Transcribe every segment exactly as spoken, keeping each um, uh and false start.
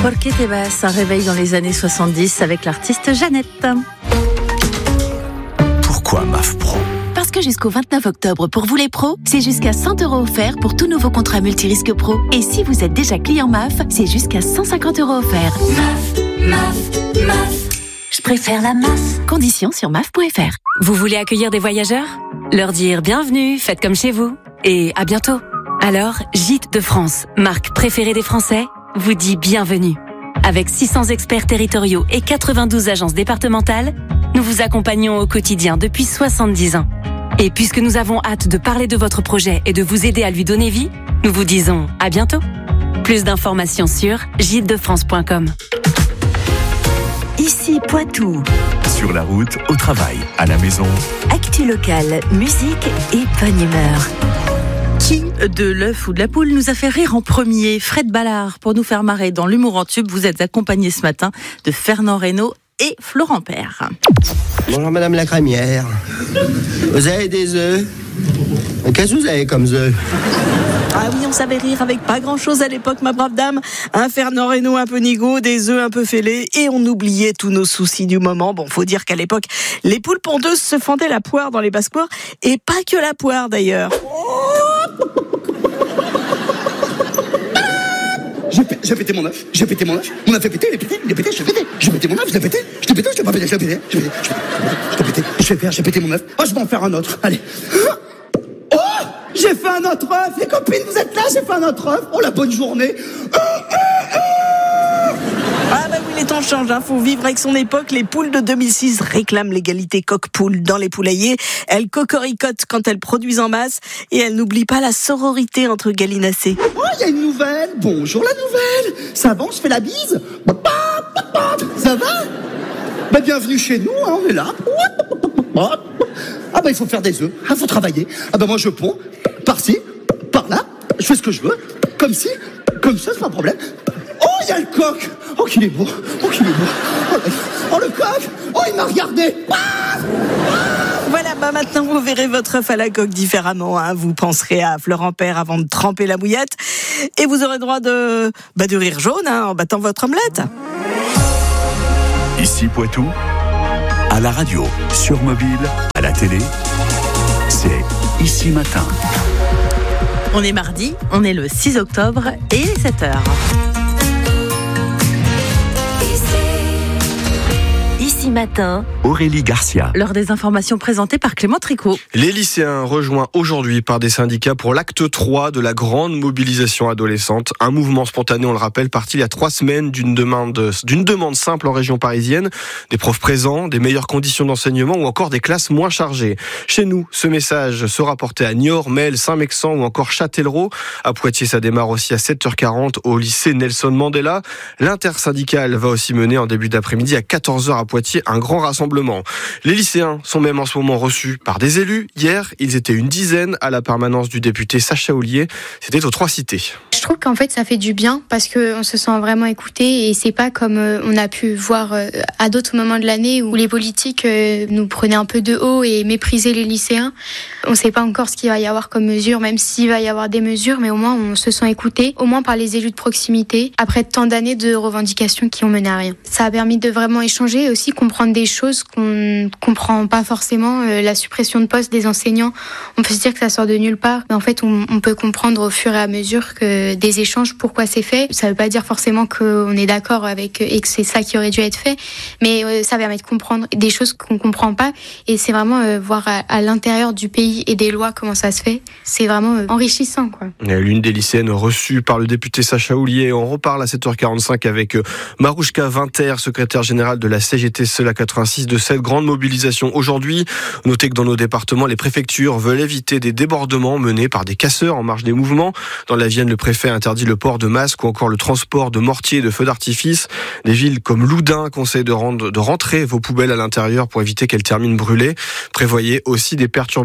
Porque te vas, un réveil dans les années soixante-dix avec l'artiste Jeannette. Pourquoi M A F Pro ? Parce que jusqu'au vingt-neuf octobre, pour vous les pros, c'est jusqu'à cent euros offerts pour tout nouveau contrat multirisque pro. Et si vous êtes déjà client M A F, c'est jusqu'à cent cinquante euros offerts. M A F, M A F, M A F. Je préfère la M A F. Conditions sur M A F point F R. Vous voulez accueillir des voyageurs ? Leur dire bienvenue, faites comme chez vous. Et à bientôt. Alors, Gîtes de France, marque préférée des Français, vous dit bienvenue. Avec six cents experts territoriaux et quatre-vingt-douze agences départementales, nous vous accompagnons au quotidien depuis soixante-dix ans. Et puisque nous avons hâte de parler de votre projet et de vous aider à lui donner vie, nous vous disons à bientôt. Plus d'informations sur gîtes de france point com. Ici Poitou. Sur la route, au travail, à la maison. Actu locale, musique et bonne humeur. Qui de l'œuf ou de la poule nous a fait rire en premier ? Fred Ballard, pour nous faire marrer dans l'humour en tube, vous êtes accompagné ce matin de Fernand Reynaud et Florent Père. Bonjour Madame la Crémière. Vous avez des œufs ? Qu'est-ce que vous avez comme œufs ? Ah oui, on savait rire avec pas grand-chose à l'époque, ma brave dame. Un Fernand Reynaud un peu nigaud, des œufs un peu fêlés, et on oubliait tous nos soucis du moment. Bon, faut dire qu'à l'époque, les poules pondeuses se fendaient la poire dans les basses-cours, et pas que la poire d'ailleurs. J'ai, p- j'ai pété mon œuf, j'ai pété mon œuf, mon œuf est pété, il est pété, il est pété, je l'ai pété, j'ai pété mon œuf, je l'ai pété, je l'ai pété, je l'ai pas pété, je l'ai pété, je l'ai pété, je l'ai pété, je vais faire, j'ai pété mon œuf, oh je vais en faire un autre, allez. Oh, j'ai fait un autre œuf, les copines vous êtes là, j'ai fait un autre œuf, oh la bonne journée. Oh, oh, oh. Ah bah oui, les temps changent, hein. Faut vivre avec son époque. Les poules de deux mille six réclament l'égalité coq-poule dans les poulaillers. Elles cocoricotent quand elles produisent en masse et elles n'oublient pas la sororité entre gallinacés. Oh, il y a une nouvelle, bonjour la nouvelle, ça va, on se fait la bise, ça va? Bah bienvenue chez nous, hein, on est là. Ah bah il faut faire des œufs, il faut travailler. Ah bah moi je ponds, par-ci, par-là, je fais ce que je veux, comme ci, comme ça, c'est pas un problème. Oh, il y a le coq. Oh, qu'il est beau. Oh, qu'il est beau. Oh, oh, le coq. Oh, il m'a regardé. Ah ah voilà, bah maintenant vous verrez votre œuf à la coque différemment. Hein. Vous penserez à Florent Père avant de tremper la bouillette. Et vous aurez droit de, bah, de rire jaune hein, en battant votre omelette. Ici Poitou, à la radio, sur mobile, à la télé, c'est Ici Matin. On est mardi, on est le six octobre et il est sept heures. Ici Matin, Aurélie Garcia. L'heure des informations présentées par Clément Tricot. Les lycéens rejoints aujourd'hui par des syndicats pour l'acte trois de la grande mobilisation adolescente. Un mouvement spontané, on le rappelle, parti il y a trois semaines d'une demande, d'une demande simple en région parisienne. Des profs présents, des meilleures conditions d'enseignement ou encore des classes moins chargées. Chez nous, ce message sera porté à Niort, Mel, Saint-Mexan ou encore Châtellerault. À Poitiers, ça démarre aussi à sept heures quarante au lycée Nelson Mandela. L'intersyndicale va aussi mener en début d'après-midi à quatorze heures à Poitiers un grand rassemblement. Les lycéens sont même en ce moment reçus par des élus. Hier, ils étaient une dizaine à la permanence du député Sacha Houlier. C'était aux Trois Cités. Je trouve qu'en fait ça fait du bien parce qu'on se sent vraiment écouté et c'est pas comme on a pu voir à d'autres moments de l'année où les politiques nous prenaient un peu de haut et méprisaient les lycéens. On sait pas encore ce qu'il va y avoir comme mesure, même s'il va y avoir des mesures, mais au moins on se sent écouté, au moins par les élus de proximité, après tant d'années de revendications qui ont mené à rien. Ça a permis de vraiment échanger et aussi comprendre des choses qu'on comprend pas forcément. La suppression de postes des enseignants, on peut se dire que ça sort de nulle part, mais en fait on, on peut comprendre au fur et à mesure que des échanges, pourquoi c'est fait. Ça veut pas dire forcément qu'on est d'accord avec et que c'est ça qui aurait dû être fait, mais euh, ça permet de comprendre des choses qu'on comprend pas et c'est vraiment euh, voir à, à l'intérieur du pays et des lois comment ça se fait. C'est vraiment euh, enrichissant, quoi. L'une des lycéennes reçue par le député Sacha Houlier. On reparle à sept heures quarante-cinq avec euh, Marouchka Vinter, secrétaire générale de la C G T C E L A quatre-vingt-six, de cette grande mobilisation aujourd'hui. Notez que dans nos départements, les préfectures veulent éviter des débordements menés par des casseurs en marge des mouvements. Dans la Vienne, le préfet interdit le port de masque ou encore le transport de mortiers et de feux d'artifice. Des villes comme Loudun conseillent de, rendre, de rentrer vos poubelles à l'intérieur pour éviter qu'elles terminent brûlées. Prévoyez aussi des perturbations dans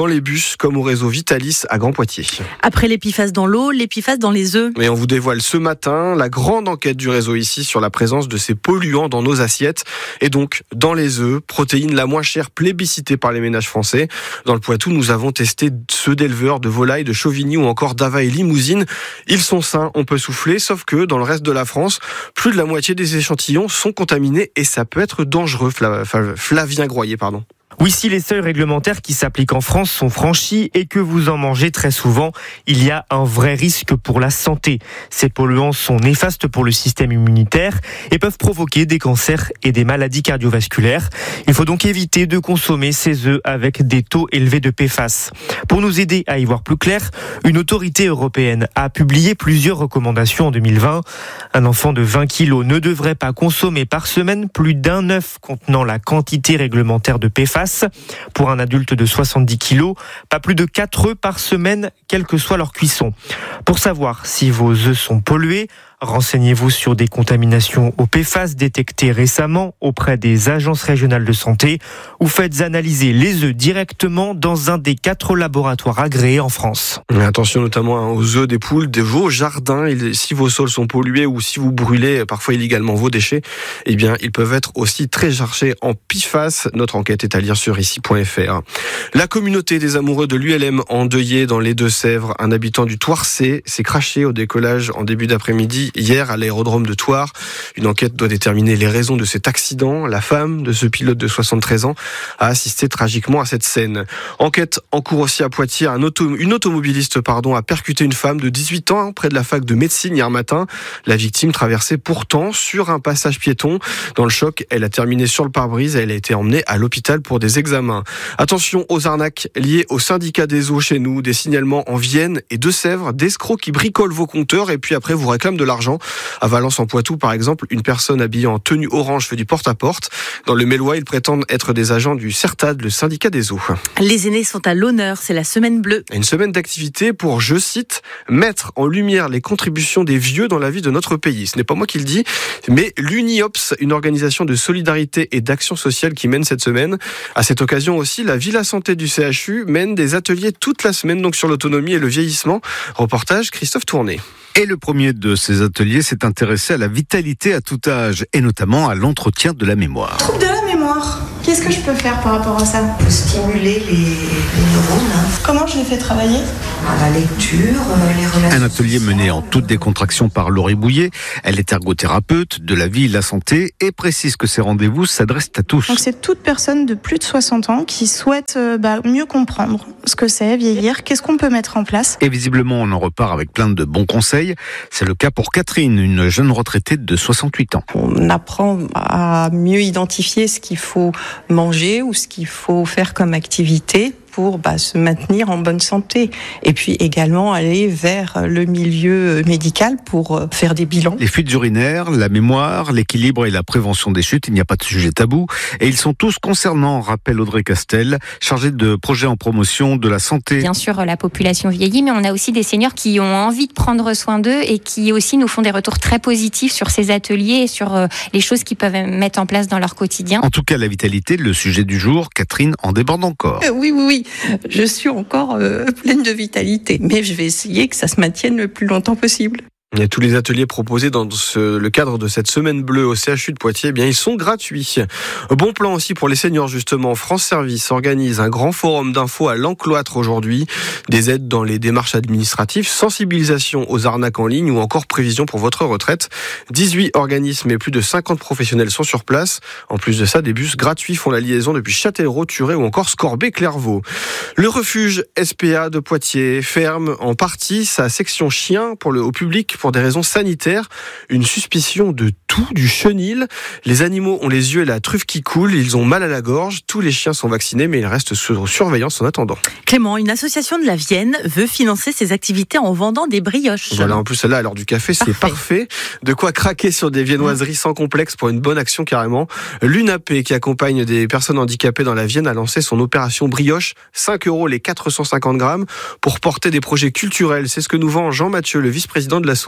dans les bus comme au réseau Vitalis à Grand Poitiers. Après les P F A S dans l'eau, les P F A S dans les œufs. Et on vous dévoile ce matin la grande enquête du réseau ici sur la présence de ces polluants dans nos assiettes et donc dans les œufs, protéine la moins chère plébiscitée par les ménages français. Dans le Poitou, nous avons testé ceux d'éleveurs, de volailles, de Chauvigny ou encore d'Ava et Limousine. Ils sont sains, on peut souffler, sauf que dans le reste de la France, plus de la moitié des échantillons sont contaminés et ça peut être dangereux. Flavien Groyer, pardon. Oui, si les seuils réglementaires qui s'appliquent en France sont franchis et que vous en mangez très souvent, il y a un vrai risque pour la santé. Ces polluants sont néfastes pour le système immunitaire et peuvent provoquer des cancers et des maladies cardiovasculaires. Il faut donc éviter de consommer ces œufs avec des taux élevés de P F A S. Pour nous aider à y voir plus clair, une autorité européenne a publié plusieurs recommandations en deux mille vingt. Un enfant de vingt kilos ne devrait pas consommer par semaine plus d'un œuf contenant la quantité réglementaire de P F A S. Pour un adulte de soixante-dix kilos, pas plus de quatre œufs par semaine, quelle que soit leur cuisson. Pour savoir si vos œufs sont pollués, renseignez-vous sur des contaminations au P F A S détectées récemment auprès des agences régionales de santé ou faites analyser les œufs directement dans un des quatre laboratoires agréés en France. Attention notamment aux œufs des poules de vos jardins. Si vos sols sont pollués ou si vous brûlez parfois illégalement vos déchets, eh bien ils peuvent être aussi très chargés en P F A S. Notre enquête est à lire sur ici point f r. La communauté des amoureux de l'U L M endeuillée dans les Deux-Sèvres. Un habitant du Thouarcé s'est craché au décollage en début d'après-midi hier à l'aérodrome de Thouars. Une enquête doit déterminer les raisons de cet accident. La femme de ce pilote de soixante-treize ans a assisté tragiquement à cette scène. Enquête en cours aussi à Poitiers. Un auto, une automobiliste pardon, a percuté une femme de dix-huit ans près de la fac de médecine hier matin. La victime traversait pourtant sur un passage piéton. Dans le choc, elle a terminé sur le pare-brise et elle a été emmenée à l'hôpital pour des examens. Attention aux arnaques liées au syndicat des eaux chez nous. Des signalements en Vienne et Deux-Sèvres, d'escrocs qui bricolent vos compteurs et puis après vous réclament de l'argent. À Valence en Poitou, par exemple, une personne habillée en tenue orange fait du porte-à-porte. Dans le Mélois, ils prétendent être des agents du CERTAD, le syndicat des eaux. Les aînés sont à l'honneur, c'est la semaine bleue. Une semaine d'activité pour, je cite, mettre en lumière les contributions des vieux dans la vie de notre pays. Ce n'est pas moi qui le dis, mais l'UNIOPS, une organisation de solidarité et d'action sociale qui mène cette semaine. À cette occasion aussi, la Villa Santé du C H U mène des ateliers toute la semaine donc sur l'autonomie et le vieillissement. Reportage Christophe Tourné. Et le premier de ces ateliers s'est intéressé à la vitalité à tout âge et notamment à l'entretien de la mémoire. Trouble de la mémoire. Qu'est-ce que je peux faire par rapport à ça? Faut stimuler les, les neurones. Hein. Comment je les fais travailler? La lecture, les relations. Un atelier mené en toute décontraction par Laurie Bouillet. Elle est ergothérapeute de la vie et de la santé et précise que ces rendez-vous s'adressent à tous. Donc c'est toute personne de plus de soixante ans qui souhaite euh, bah, mieux comprendre ce que c'est vieillir, qu'est-ce qu'on peut mettre en place. Et visiblement on en repart avec plein de bons conseils. C'est le cas pour Catherine, une jeune retraitée de soixante-huit ans. On apprend à mieux identifier ce qu'il faut manger ou ce qu'il faut faire comme activité pour bah, se maintenir en bonne santé. Et puis également aller vers le milieu médical pour euh, faire des bilans. Les fuites urinaires, la mémoire, l'équilibre et la prévention des chutes, il n'y a pas de sujet tabou. Et ils sont tous concernants, rappelle Audrey Castel, chargée de projets en promotion de la santé. Bien sûr, la population vieillit, mais on a aussi des seniors qui ont envie de prendre soin d'eux et qui aussi nous font des retours très positifs sur ces ateliers et sur euh, les choses qu'ils peuvent mettre en place dans leur quotidien. En tout cas, la vitalité, le sujet du jour, Catherine en déborde encore. Euh, oui, oui, oui. Je suis encore euh, pleine de vitalité, mais je vais essayer que ça se maintienne le plus longtemps possible. Et tous les ateliers proposés dans ce, le cadre de cette semaine bleue au C H U de Poitiers, eh bien, ils sont gratuits. Bon plan aussi pour les seniors, justement. France Service organise un grand forum d'infos à l'Encloître aujourd'hui. Des aides dans les démarches administratives, sensibilisation aux arnaques en ligne ou encore prévision pour votre retraite. dix-huit organismes et plus de cinquante professionnels sont sur place. En plus de ça, des bus gratuits font la liaison depuis Châtellerault, Thurey ou encore Scorbé-Clairvaux. Le refuge S P A de Poitiers ferme en partie sa section chien pour le, au public pour des raisons sanitaires. Une suspicion de toux du chenil. Les animaux ont les yeux et la truffe qui coule. Ils ont mal à la gorge. Tous les chiens sont vaccinés, mais ils restent sous surveillance en attendant. Clément, une association de la Vienne veut financer ses activités en vendant des brioches. Voilà, en plus, là, à l'heure du café, c'est parfait. parfait. De quoi craquer sur des viennoiseries sans complexe pour une bonne action carrément. L'U N A P, qui accompagne des personnes handicapées dans la Vienne, a lancé son opération brioche. cinq euros les quatre cent cinquante grammes pour porter des projets culturels. C'est ce que nous vend Jean-Mathieu, le vice-président de l'asso.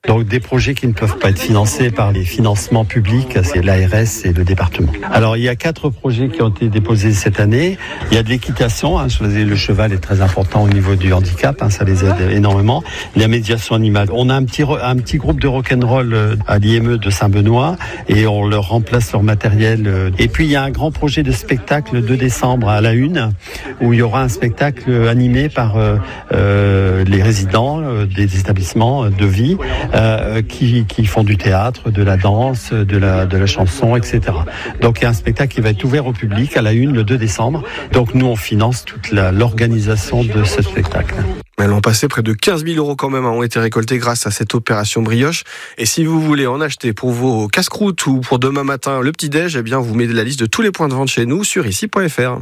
Donc des projets qui ne peuvent pas être financés par les financements publics, c'est l'A R S et le département. Alors il y a quatre projets qui ont été déposés cette année. Il y a de l'équitation, hein, le cheval est très important au niveau du handicap, hein, ça les aide énormément. La médiation animale. On a un petit, un petit groupe de rock'n'roll à l'I M E de Saint-Benoît et on leur remplace leur matériel. Et puis il y a un grand projet de spectacle le deux décembre à la Une où il y aura un spectacle animé par euh, euh, les résidents euh, des établissements de vie euh, qui, qui font du théâtre, de la danse, de la, de la chanson, et cetera. Donc il y a un spectacle qui va être ouvert au public à la Une le deux décembre. Donc nous on finance toute la, l'organisation de ce spectacle. L'an passé, près de quinze mille euros quand même ont été récoltés grâce à cette opération brioche. Et si vous voulez en acheter pour vos casse-croûtes ou pour demain matin le petit-déj, eh bien vous mettez la liste de tous les points de vente chez nous sur ici point f r.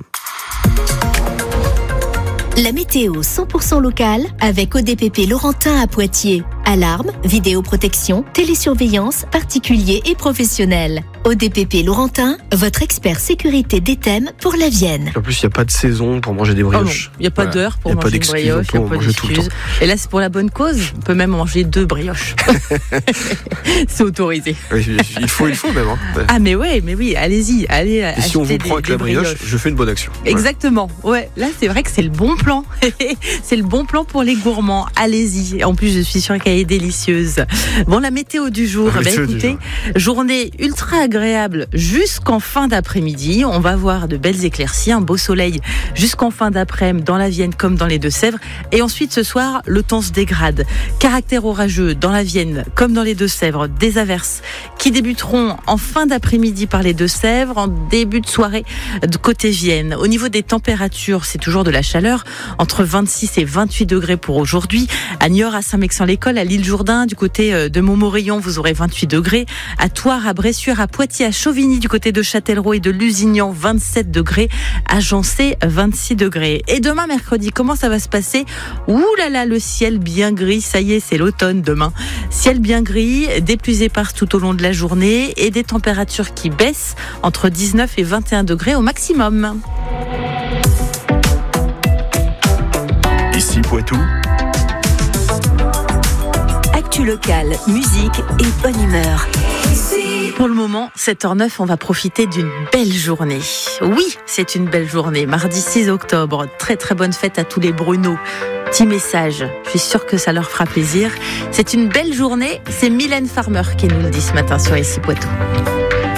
La météo cent pour cent locale avec O D P P Laurentin à Poitiers. Alarme, vidéoprotection, télésurveillance, particuliers et professionnels. O D P P Laurentin, votre expert sécurité des thèmes pour la Vienne. En plus, il n'y a pas de saison pour manger des brioches. Il n'y a pas voilà. d'heure pour y a manger une brioche, il n'y a pas d'excuse. Et là, c'est pour la bonne cause. On peut même manger deux brioches. C'est autorisé. Oui, il faut, il faut même. Hein. Ah, mais ouais, mais oui, allez-y. Allez et acheter si on vous des, prend avec la brioche, brioches. Je fais une bonne action. Exactement. Ouais, là, c'est vrai que c'est le bon plan. C'est le bon plan pour les gourmands. Allez-y. En plus, je suis sûre qu'elle est délicieuse. Bon, la météo du jour. La météo bah, écoutez, du jour. Journée ultra agréable jusqu'en fin d'après-midi. On va voir de belles éclaircies, un beau soleil jusqu'en fin d'après-midi dans la Vienne comme dans les Deux-Sèvres. Et ensuite, ce soir, le temps se dégrade. Caractère orageux dans la Vienne comme dans les Deux-Sèvres. Des averses qui débuteront en fin d'après-midi par les Deux-Sèvres, en début de soirée de côté Vienne. Au niveau des températures, c'est toujours de la chaleur, entre vingt-six et vingt-huit degrés pour aujourd'hui. À Niort, à Saint-Mexan-l'École, à l'Île-Jourdain, du côté de Montmorillon, vous aurez vingt-huit degrés. À Thouars, à Bressuire, à Poitiers, à Chauvigny, du côté de Châtellerault et de Lusignan, vingt-sept degrés. À Jancé, vingt-six degrés. Et demain, mercredi, comment ça va se passer? Ouh là là, le ciel bien gris. Ça y est, c'est l'automne demain. Ciel bien gris, des pluies éparses tout au long de la journée et des températures qui baissent entre dix-neuf et vingt et un degrés au maximum. Ici Poitou. Actu locale, musique et bonne humeur. Pour le moment, sept heures neuf, on va profiter d'une belle journée. Oui, c'est une belle journée. Mardi six octobre, très très bonne fête à tous les Bruno. Petit message, je suis sûre que ça leur fera plaisir. C'est une belle journée, c'est Mylène Farmer qui nous le dit ce matin sur Ici Poitou.